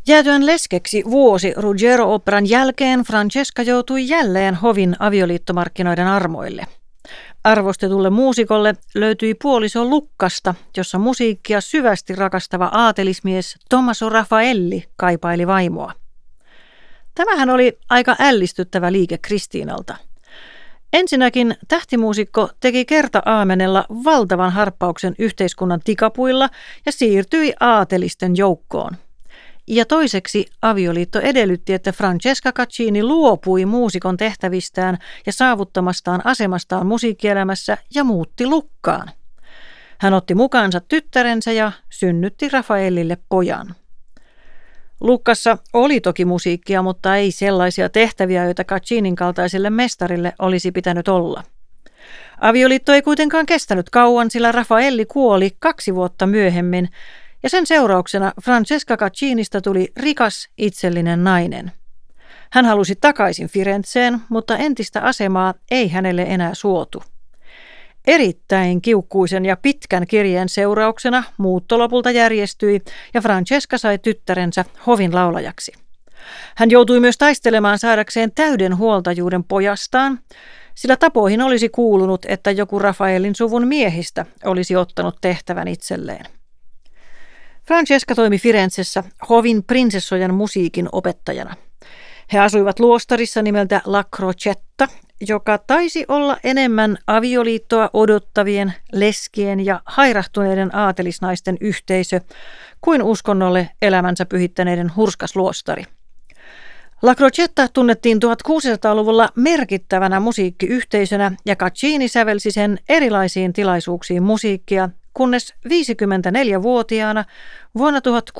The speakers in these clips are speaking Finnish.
Jäätyään leskeksi vuosi Ruggiero-operan jälkeen Francesca joutui jälleen hovin avioliittomarkkinoiden armoille. Arvostetulle muusikolle löytyi puoliso Luccasta, jossa musiikkia syvästi rakastava aatelismies Tommaso Raffaelli kaipaili vaimoa. Tämähän oli aika ällistyttävä liike Kristiinalta. Ensinnäkin tähtimuusikko teki kerta-aamenella valtavan harppauksen yhteiskunnan tikapuilla ja siirtyi aatelisten joukkoon. Ja toiseksi avioliitto edellytti, että Francesca Caccini luopui muusikon tehtävistään ja saavuttamastaan asemastaan musiikkielämässä ja muutti Luccaan. Hän otti mukaansa tyttärensä ja synnytti Raffaellille pojan. Luccassa oli toki musiikkia, mutta ei sellaisia tehtäviä, joita Caccinin kaltaiselle mestarille olisi pitänyt olla. Avioliitto ei kuitenkaan kestänyt kauan, sillä Raffaelli kuoli 2 vuotta myöhemmin, ja sen seurauksena Francesca Caccinista tuli rikas, itsellinen nainen. Hän halusi takaisin Firenzeen, mutta entistä asemaa ei hänelle enää suotu. Erittäin kiukkuisen ja pitkän kirjeen seurauksena muutto lopulta järjestyi ja Francesca sai tyttärensä hovin laulajaksi. Hän joutui myös taistelemaan saadakseen täyden huoltajuuden pojastaan, sillä tapoihin olisi kuulunut, että joku Raffaellin suvun miehistä olisi ottanut tehtävän itselleen. Francesca toimi Firenzessä hovin prinsessojen musiikin opettajana. He asuivat luostarissa nimeltä La Crocetta, joka taisi olla enemmän avioliittoa odottavien, leskien ja hairahtuneiden aatelisnaisten yhteisö kuin uskonnolle elämänsä pyhittäneiden hurskas luostari. La Crocetta tunnettiin 1600-luvulla merkittävänä musiikkiyhteisönä ja Caccini sävelsi sen erilaisiin tilaisuuksiin musiikkia, kunnes 54-vuotiaana vuonna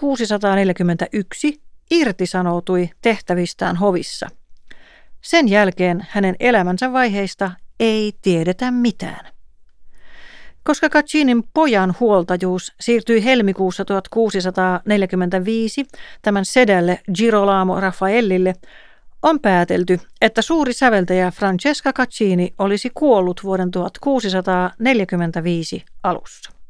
1641 irtisanoutui tehtävistään hovissa. Sen jälkeen hänen elämänsä vaiheista ei tiedetä mitään. Koska Caccinin pojan huoltajuus siirtyi helmikuussa 1645 tämän sedälle Girolamo Raffaellille, on päätelty, että suuri säveltäjä Francesca Caccini olisi kuollut vuoden 1645 alussa.